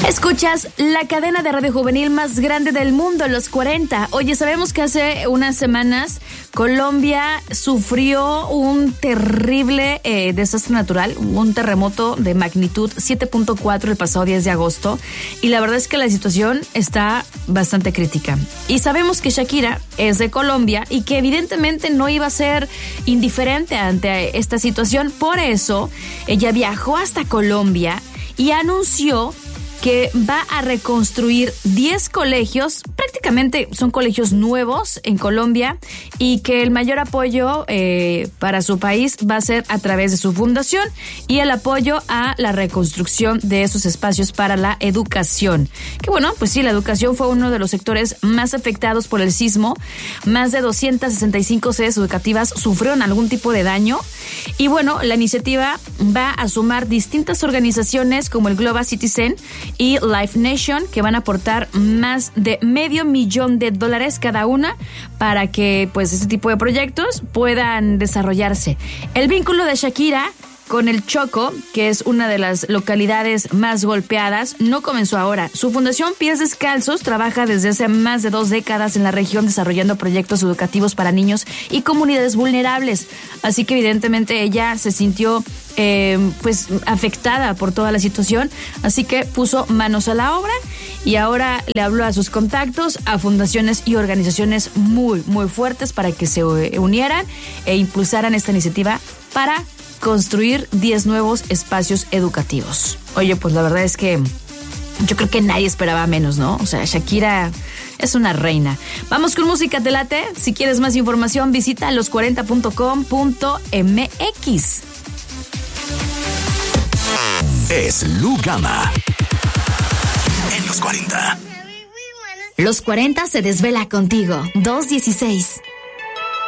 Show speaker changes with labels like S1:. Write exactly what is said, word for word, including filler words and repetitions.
S1: Escuchas la cadena de radio juvenil más grande del mundo, Los cuarenta. Oye, sabemos que hace unas semanas Colombia sufrió un terrible eh, desastre natural, un terremoto de magnitud siete punto cuatro el pasado diez de agosto, y la verdad es que la situación está bastante crítica. Y sabemos que Shakira es de Colombia y que evidentemente no iba a ser indiferente ante esta situación. Por eso ella viajó hasta Colombia y anunció que va a reconstruir diez colegios, prácticamente son colegios nuevos en Colombia, y que el mayor apoyo eh, para su país va a ser a través de su fundación y el apoyo a la reconstrucción de esos espacios para la educación. Que bueno, pues sí, la educación fue uno de los sectores más afectados por el sismo. Más de doscientas sesenta y cinco sedes educativas sufrieron algún tipo de daño. Y bueno, la iniciativa va a sumar distintas organizaciones como el Global Citizen y Life Nation, que van a aportar más de medio millón de dólares cada una para que pues este tipo de proyectos puedan desarrollarse. El vínculo de Shakira con el Chocó, que es una de las localidades más golpeadas, no comenzó ahora. Su fundación Pies Descalzos trabaja desde hace más de dos décadas en la región desarrollando proyectos educativos para niños y comunidades vulnerables. Así que evidentemente ella se sintió eh, pues afectada por toda la situación, así que puso manos a la obra y ahora le habló a sus contactos, a fundaciones y organizaciones muy, muy fuertes para que se unieran e impulsaran esta iniciativa para construir diez nuevos espacios educativos. Oye, pues la verdad es que yo creo que nadie esperaba menos, ¿no? O sea, Shakira es una reina. Vamos con música, ¿te late? Si quieres más información, visita los cuarenta punto com punto m x.
S2: Es Lu Gama en Los cuarenta.
S1: Los cuarenta se desvela contigo. dos dieciséis.